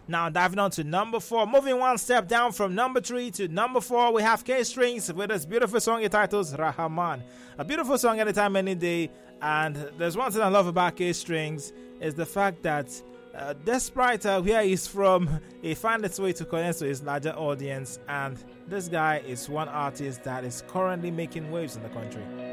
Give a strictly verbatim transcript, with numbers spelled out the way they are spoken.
Now diving on to number four, moving one step down from number three to number four, we have K Strings with this beautiful song entitled Rahman. A beautiful song anytime, any day. And there's one thing I love about K Strings is the fact that uh, despite uh, where he's from, he finds its way to connect to his larger audience. And this guy is one artist that is currently making waves in the country.